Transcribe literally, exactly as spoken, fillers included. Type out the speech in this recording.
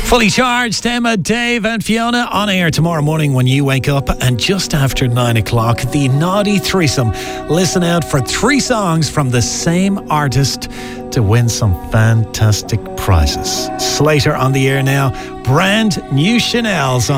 Fully charged, Emma, Dave and Fiona on air tomorrow morning when you wake up, and just after nine o'clock, the Naughty Threesome. Listen out for three songs from the same artist to win some fantastic prizes. Slater on the air now. Brand new Chanel's on